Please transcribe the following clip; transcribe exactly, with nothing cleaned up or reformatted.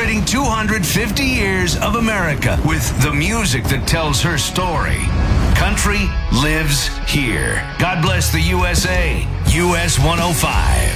celebrating two hundred fifty years of America with the music that tells her story. Country lives here. God bless the U S A. U S one oh five.